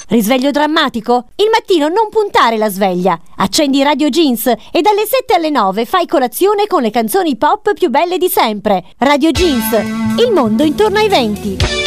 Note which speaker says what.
Speaker 1: Risveglio drammatico? Il mattino non puntare la sveglia. Accendi Radio Jeans e dalle 7 alle 9 fai colazione con le canzoni pop più belle di sempre. Radio Jeans, il mondo intorno ai venti.